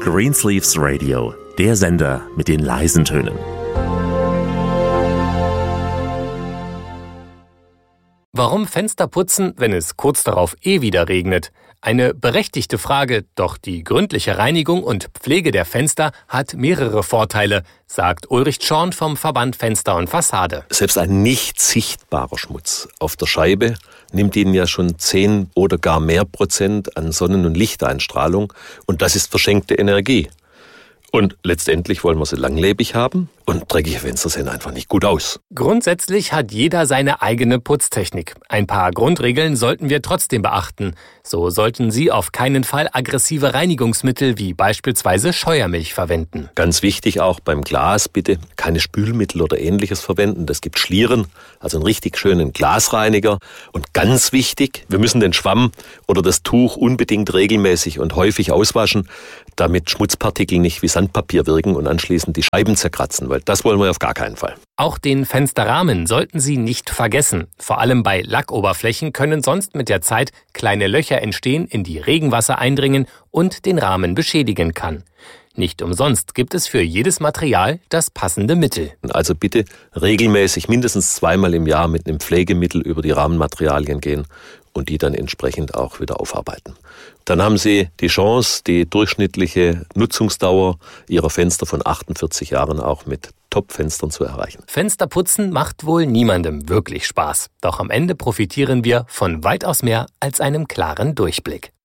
Greensleeves Radio, der Sender mit den leisen Tönen. Warum Fenster putzen, wenn es kurz darauf wieder regnet? Eine berechtigte Frage, doch die gründliche Reinigung und Pflege der Fenster hat mehrere Vorteile, sagt Ulrich Schorn vom Verband Fenster und Fassade. Selbst ein nicht sichtbarer Schmutz auf der Scheibe nimmt Ihnen ja schon 10 oder gar mehr Prozent an Sonnen- und Lichteinstrahlung und das ist verschenkte Energie. Und letztendlich wollen wir sie langlebig haben und dreckige Fenster sehen einfach nicht gut aus. Grundsätzlich hat jeder seine eigene Putztechnik. Ein paar Grundregeln sollten wir trotzdem beachten. So sollten Sie auf keinen Fall aggressive Reinigungsmittel wie beispielsweise Scheuermilch verwenden. Ganz wichtig auch beim Glas bitte keine Spülmittel oder Ähnliches verwenden. Das gibt Schlieren, also einen richtig schönen Glasreiniger. Und ganz wichtig, wir müssen den Schwamm oder das Tuch unbedingt regelmäßig und häufig auswaschen, damit Schmutzpartikel nicht wie Sandpapier wirken und anschließend die Scheiben zerkratzen, weil das wollen wir auf gar keinen Fall. Auch den Fensterrahmen sollten Sie nicht vergessen. Vor allem bei Lackoberflächen können sonst mit der Zeit kleine Löcher entstehen, in die Regenwasser eindringen und den Rahmen beschädigen kann. Nicht umsonst gibt es für jedes Material das passende Mittel. Also bitte regelmäßig mindestens 2-mal im Jahr mit einem Pflegemittel über die Rahmenmaterialien gehen und die dann entsprechend auch wieder aufarbeiten. Dann haben Sie die Chance, die durchschnittliche Nutzungsdauer Ihrer Fenster von 48 Jahren auch mit Top-Fenstern zu erreichen. Fensterputzen macht wohl niemandem wirklich Spaß. Doch am Ende profitieren wir von weitaus mehr als einem klaren Durchblick.